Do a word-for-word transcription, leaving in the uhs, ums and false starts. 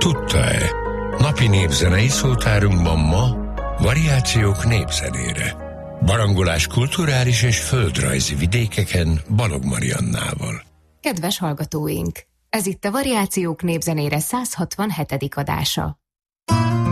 tudta-e? Napi népzenei szótárunkban ma variációk népzenére. Barangolás kulturális és földrajzi vidékeken Balog Mariannával. Kedves hallgatóink! Ez itt a Variációk népzenére száz hatvanhetedik adása.